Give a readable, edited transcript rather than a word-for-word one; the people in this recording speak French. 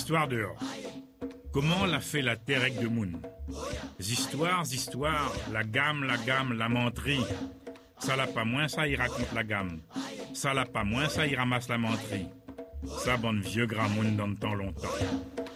Histoire dehors. Comment l'a fait la terre avec de moun? Histoires, la gamme, la menterie. Ça l'a pas moins, ça il raconte la gamme. Ça l'a pas moins, ça il ramasse la menterie. Ça bonne vieux grand moun dans le temps longtemps.